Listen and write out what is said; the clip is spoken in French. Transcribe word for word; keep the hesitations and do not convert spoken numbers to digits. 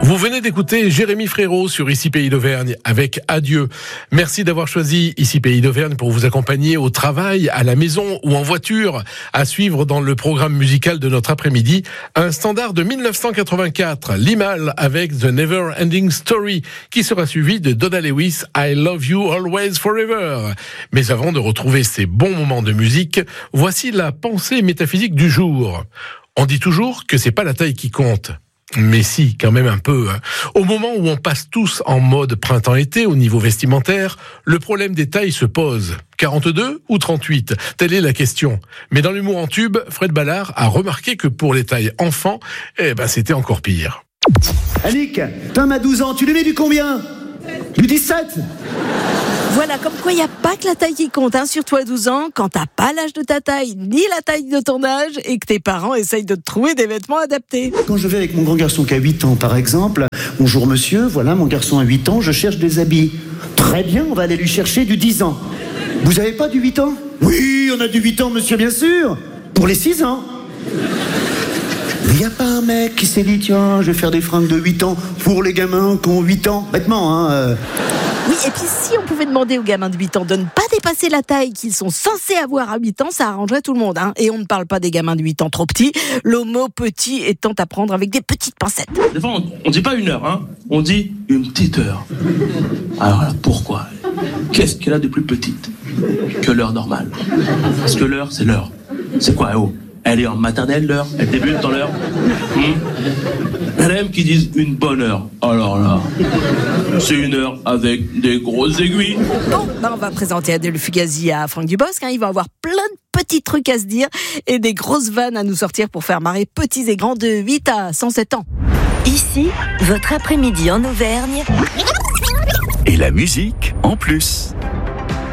Vous venez d'écouter Jérémy Frérot sur Ici Pays d'Auvergne avec Adieu. Merci d'avoir choisi Ici Pays d'Auvergne pour vous accompagner au travail, à la maison ou en voiture. À suivre dans le programme musical de notre après-midi, un standard de dix-neuf cent quatre-vingt-quatre, Limahl avec The Never Ending Story, qui sera suivi de Donna Lewis, I Love You Always Forever. Mais avant de retrouver ces bons moments de musique, voici la pensée métaphysique du jour. On dit toujours que c'est pas la taille qui compte. Mais si, quand même un peu. Hein. Au moment où on passe tous en mode printemps-été au niveau vestimentaire, le problème des tailles se pose. quarante-deux ou trente-huit? Telle est la question. Mais dans l'humour en tube, Fred Ballard a remarqué que pour les tailles enfants, eh ben c'était encore pire. Annick, Tom a douze ans, tu lui mets du combien? Du dix-sept? Voilà, comme quoi il n'y a pas que la taille qui compte, hein, surtout à douze ans, quand t'as pas l'âge de ta taille, ni la taille de ton âge, et que tes parents essayent de te trouver des vêtements adaptés. Quand je vais avec mon grand garçon qui a huit ans, par exemple, bonjour monsieur, voilà, mon garçon a huit ans, je cherche des habits. Très bien, on va aller lui chercher du dix ans. Vous avez pas du huit ans? Oui, on a du huit ans, monsieur, bien sûr. Pour les six ans. Il n'y a pas un mec qui s'est dit, tiens, je vais faire des fringues de huit ans pour les gamins qui ont huit ans. Bêtement, hein. Euh... Oui, et puis si on pouvait demander aux gamins de huit ans de ne pas dépasser la taille qu'ils sont censés avoir à huit ans, ça arrangerait tout le monde. Hein. Et on ne parle pas des gamins de huit ans trop petits, le mot petit étant à prendre avec des petites pincettes. Des fois, on ne dit pas une heure, hein. On dit une petite heure. Alors là, pourquoi? Qu'est-ce qu'elle a de plus petite que l'heure normale? Parce que l'heure, c'est l'heure. C'est quoi, oh? Elle est en maternelle, l'heure? Elle débute dans l'heure? hmm Elle aime qu'ils disent une bonne heure. Alors là, c'est une heure avec des grosses aiguilles. Bon, ben on va présenter Adèle Fugazi à Franck Dubosc. Hein. Il va avoir plein de petits trucs à se dire et des grosses vannes à nous sortir pour faire marrer petits et grands de huit à cent sept ans. Ici, votre après-midi en Auvergne. Et la musique en plus.